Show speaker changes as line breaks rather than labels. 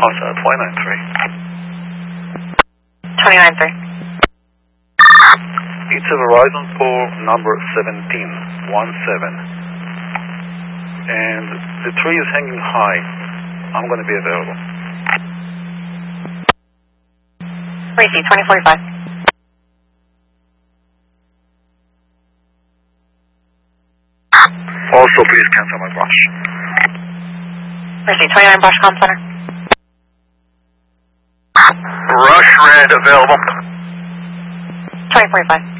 Call
293.
293.
It's a Verizon for number 1717. And the tree is hanging high. I'm going to be available.
Receive 2045.
Also, please cancel my brush.
Receive 29 Brush Comm Center.
Rush red available.
2045.